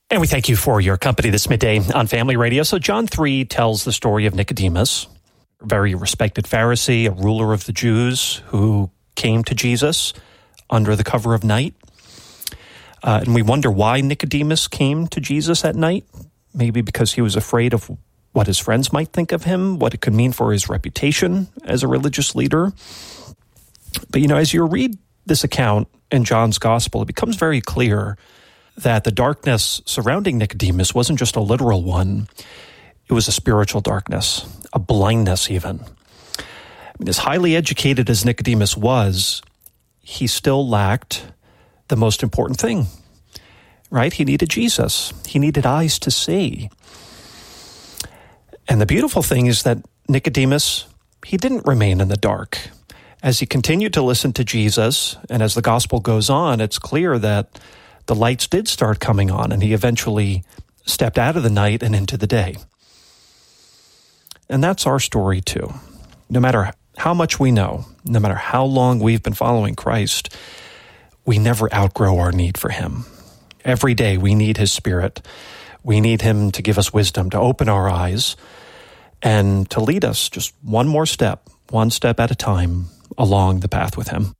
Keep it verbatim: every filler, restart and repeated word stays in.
And we thank you for your company this midday on Family Radio. So John three tells the story of Nicodemus, a very respected Pharisee, a ruler of the Jews who came to Jesus under the cover of night. Uh, and we wonder why Nicodemus came to Jesus at night. Maybe because he was afraid of what his friends might think of him, what it could mean for his reputation as a religious leader. But, you know, as you read this account in John's gospel, it becomes very clear that the darkness surrounding Nicodemus wasn't just a literal one. It was a spiritual darkness, a blindness even. I mean, as highly educated as Nicodemus was, he still lacked the most important thing, right? He needed Jesus. He needed eyes to see. And the beautiful thing is that Nicodemus, he didn't remain in the dark. As he continued to listen to Jesus, and as the gospel goes on, it's clear that the lights did start coming on, and he eventually stepped out of the night and into the day. And that's our story too. No matter how much we know, no matter how long we've been following Christ, we never outgrow our need for him. Every day we need his Spirit. We need him to give us wisdom, to open our eyes, and to lead us just one more step, one step at a time along the path with him.